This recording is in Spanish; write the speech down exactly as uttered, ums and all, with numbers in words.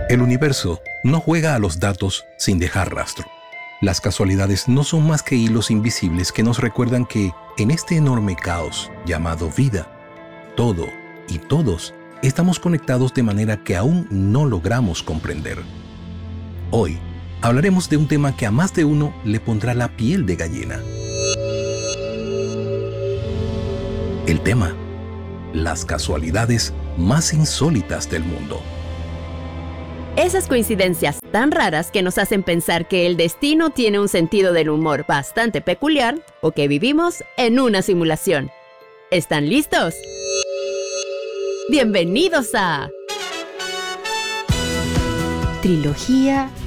El universo no juega a los datos sin dejar rastro. Las casualidades no son más que hilos invisibles que nos recuerdan que, en este enorme caos llamado vida, todo y todos estamos conectados de manera que aún no logramos comprender. Hoy hablaremos de un tema que a más de uno le pondrá la piel de gallina. El tema: las casualidades más insólitas del mundo. Esas coincidencias tan raras que nos hacen pensar que el destino tiene un sentido del humor bastante peculiar o que vivimos en una simulación. ¿Están listos? Bienvenidos a Trilogía